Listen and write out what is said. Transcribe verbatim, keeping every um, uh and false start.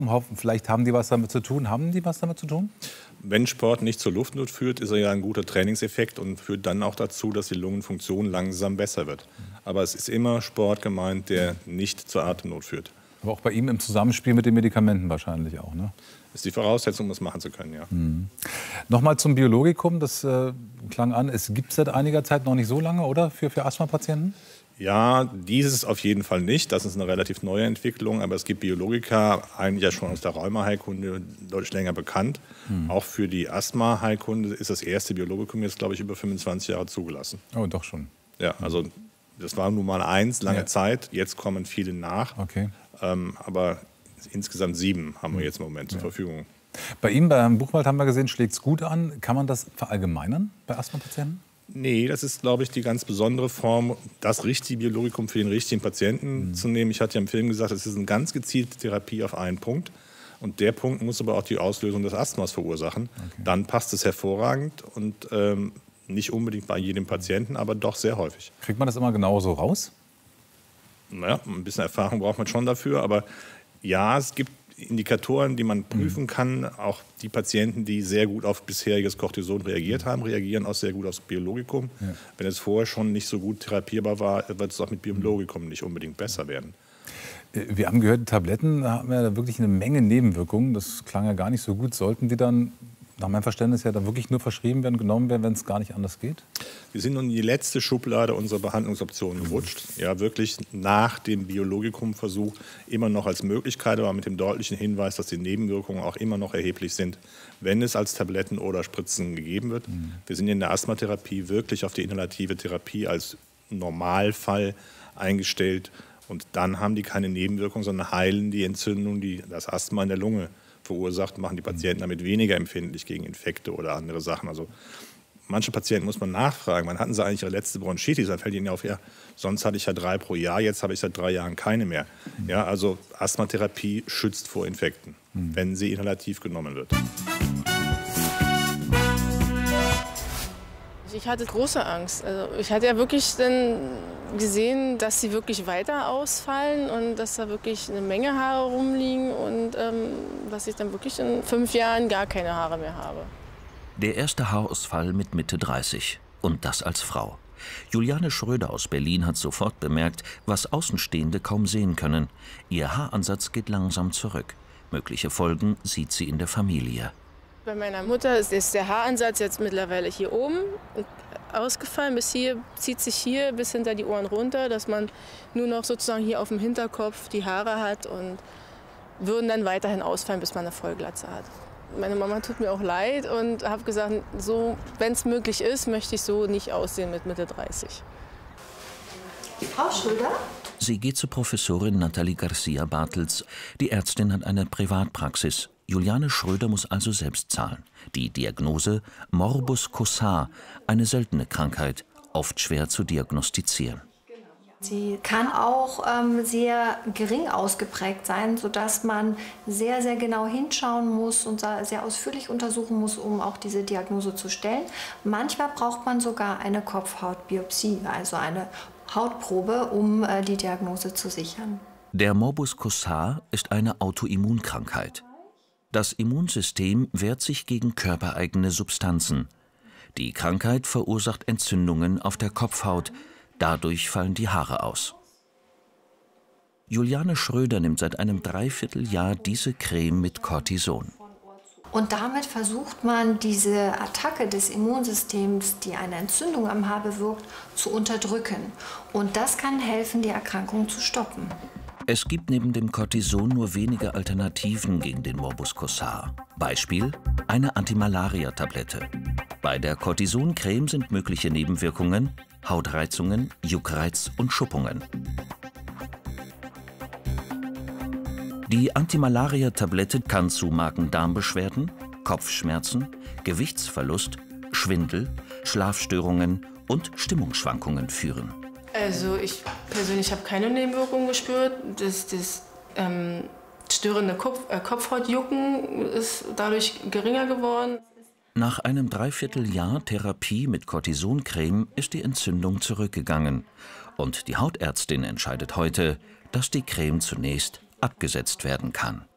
Vielleicht haben die was damit zu tun. Haben die was damit zu tun? Wenn Sport nicht zur Luftnot führt, ist er ja ein guter Trainingseffekt und führt dann auch dazu, dass die Lungenfunktion langsam besser wird. Aber es ist immer Sport gemeint, der nicht zur Atemnot führt. Aber auch bei ihm im Zusammenspiel mit den Medikamenten wahrscheinlich auch, ne? Ist die Voraussetzung, um das machen zu können, ja. Mhm. Nochmal zum Biologikum, das äh, klang an. Es gibt es seit einiger Zeit noch nicht so lange, oder, für, für Asthma-Patienten? Ja, dieses auf jeden Fall nicht. Das ist eine relativ neue Entwicklung. Aber es gibt Biologika, eigentlich ja schon aus der Rheuma-Heilkunde deutlich länger bekannt. Mhm. Auch für die Asthma-Heilkunde ist das erste Biologikum jetzt, glaube ich, über fünfundzwanzig Jahre zugelassen. Oh, doch schon. Ja, also das war nun mal eins, lange ja. Zeit. Jetzt kommen viele nach. Okay. Ähm, aber insgesamt sieben haben wir jetzt im Moment ja. zur Verfügung. Bei Ihnen, bei Herrn Buchwald, haben wir gesehen, schlägt es gut an. Kann man das verallgemeinern bei Asthma-Patienten? Nee, das ist, glaube ich, die ganz besondere Form, das richtige Biologikum für den richtigen Patienten mhm. zu nehmen. Ich hatte ja im Film gesagt, es ist eine ganz gezielte Therapie auf einen Punkt. Und der Punkt muss aber auch die Auslösung des Asthmas verursachen. Okay. Dann passt es hervorragend und ähm, nicht unbedingt bei jedem Patienten, aber doch sehr häufig. Kriegt man das immer genauso raus? Naja, ein bisschen Erfahrung braucht man schon dafür. Aber ja, es gibt Indikatoren, die man prüfen kann. Auch die Patienten, die sehr gut auf bisheriges Cortison reagiert haben, reagieren auch sehr gut aufs Biologikum. Ja. Wenn es vorher schon nicht so gut therapierbar war, wird es auch mit Biologikum nicht unbedingt besser werden. Wir haben gehört, die Tabletten haben ja wirklich eine Menge Nebenwirkungen. Das klang ja gar nicht so gut. Sollten die dann, nach meinem Verständnis, ja dann wirklich nur verschrieben werden, genommen werden, wenn es gar nicht anders geht? Wir sind nun in die letzte Schublade unserer Behandlungsoptionen gerutscht. Ja, wirklich nach dem Biologikumversuch immer noch als Möglichkeit, aber mit dem deutlichen Hinweis, dass die Nebenwirkungen auch immer noch erheblich sind, wenn es als Tabletten oder Spritzen gegeben wird. Mhm. Wir sind in der Asthmatherapie wirklich auf die inhalative Therapie als Normalfall eingestellt. Und dann haben die keine Nebenwirkungen, sondern heilen die Entzündung, die das Asthma in der Lunge verursacht, machen die Patienten damit weniger empfindlich gegen Infekte oder andere Sachen. Also manche Patienten muss man nachfragen, wann hatten sie eigentlich ihre letzte Bronchitis? Dann fällt ihnen auf, ja, sonst hatte ich ja drei pro Jahr, jetzt habe ich seit drei Jahren keine mehr. Ja, also Asthmatherapie schützt vor Infekten, mhm. wenn sie inhalativ genommen wird. Ich hatte große Angst. Also ich hatte ja wirklich dann gesehen, dass sie wirklich weiter ausfallen und dass da wirklich eine Menge Haare rumliegen und ähm, dass ich dann wirklich in fünf Jahren gar keine Haare mehr habe. Der erste Haarausfall mit Mitte dreißig und das als Frau. Juliane Schröder aus Berlin hat sofort bemerkt, was Außenstehende kaum sehen können. Ihr Haaransatz geht langsam zurück. Mögliche Folgen sieht sie in der Familie. Bei meiner Mutter ist der Haaransatz jetzt mittlerweile hier oben ausgefallen. Bis hier, zieht sich hier bis hinter die Ohren runter, dass man nur noch sozusagen hier auf dem Hinterkopf die Haare hat und würden dann weiterhin ausfallen, bis man eine Vollglatze hat. Meine Mama tut mir auch leid und habe gesagt, so, wenn es möglich ist, möchte ich so nicht aussehen mit Mitte dreißig. Frau Schröder? Sie geht zu Professorin Nathalie Garcia-Bartels. Die Ärztin hat eine Privatpraxis. Juliane Schröder muss also selbst zahlen. Die Diagnose Morbus Cossar, eine seltene Krankheit, oft schwer zu diagnostizieren. Sie kann auch ähm, sehr gering ausgeprägt sein, sodass man sehr, sehr genau hinschauen muss und sehr ausführlich untersuchen muss, um auch diese Diagnose zu stellen. Manchmal braucht man sogar eine Kopfhautbiopsie, also eine Hautprobe, um äh, die Diagnose zu sichern. Der Morbus Cossar ist eine Autoimmunkrankheit. Das Immunsystem wehrt sich gegen körpereigene Substanzen. Die Krankheit verursacht Entzündungen auf der Kopfhaut. Dadurch fallen die Haare aus. Juliane Schröder nimmt seit einem Dreivierteljahr diese Creme mit Cortison. Und damit versucht man, diese Attacke des Immunsystems, die eine Entzündung am Haar bewirkt, zu unterdrücken. Und das kann helfen, die Erkrankung zu stoppen. Es gibt neben dem Cortison nur wenige Alternativen gegen den Morbus Cossar. Beispiel: eine Antimalaria-Tablette. Bei der Cortison-Creme sind mögliche Nebenwirkungen Hautreizungen, Juckreiz und Schuppungen. Die Antimalaria-Tablette kann zu Magen-Darm-Beschwerden, Kopfschmerzen, Gewichtsverlust, Schwindel, Schlafstörungen und Stimmungsschwankungen führen. Also ich persönlich habe keine Nebenwirkungen gespürt. Das, das ähm, störende Kopf, äh, Kopfhautjucken ist dadurch geringer geworden. Nach einem Dreivierteljahr Therapie mit Cortisoncreme ist die Entzündung zurückgegangen. Und die Hautärztin entscheidet heute, dass die Creme zunächst abgesetzt werden kann.